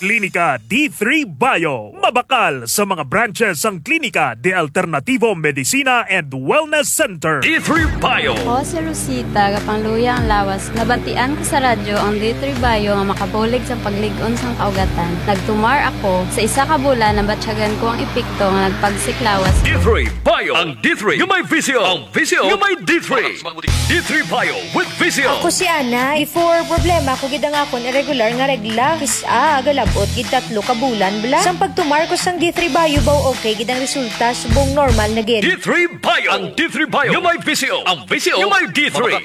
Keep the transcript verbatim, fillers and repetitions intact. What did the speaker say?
Klinika D three Bio. Mabakal sa mga branches ang Klinika de Alternativo Medicina and Wellness Center. D three Bio. Ako si Rosita, kapangluya ang lawas. Nabatian ko sa radyo ang D three Bio nga makabulig sa pagligon sang kaugatan. Nagtumar ako sa isa ka bulan na batsyagan ko ang epekto nga nagpagsiklawas. D three Bio. Ang D three. Yung may visio. Ang visio. Yung may D three. D three Bio with visio. Ako si Ana. Before problema ko gid ang akon irregular nga regla. Kisa agalabot gid tatlo ka bulan bla. Sang pagtumar ko sang D three Bio baw okay gid ang resulta subong normal na gid. D three Bio. Ang D three Bio. Yung may visio. Ang visio. Yung may D three.